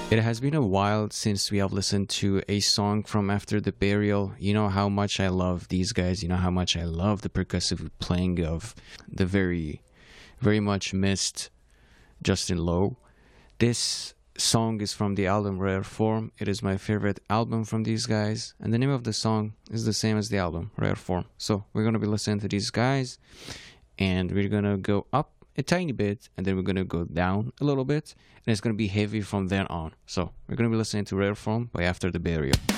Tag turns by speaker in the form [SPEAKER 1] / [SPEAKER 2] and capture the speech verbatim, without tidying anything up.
[SPEAKER 1] It has been a while since we have listened to a song from After the Burial. You know how much I love these guys. You know how much I love the percussive playing of the very, very much missed Justin Lowe. This song is from the album Rare Form. It is my favorite album from these guys. And the name of the song is the same as the album, Rare Form. So we're going to be listening to these guys. And we're going to go up a tiny bit, and then we're going to go down a little bit, and it's going to be heavy from then on. So we're going to be listening to Rare Form by After the Burial.